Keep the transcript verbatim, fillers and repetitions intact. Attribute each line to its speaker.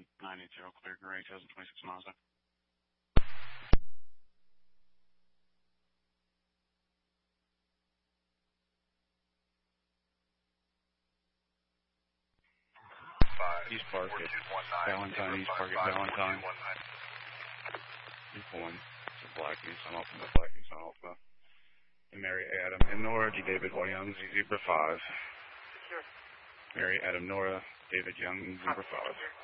Speaker 1: seven nine eight zero, clear gray, two thousand twenty-six Mazda. East Park at Valentine, East Park at Valentine. You're pulling to Black Nissan Alpha, Black Nissan Alpha. And Mary Adam and Nora G. David Young, Zebra five.
Speaker 2: Sure.
Speaker 1: Mary Adam Nora, David Young, Zebra five.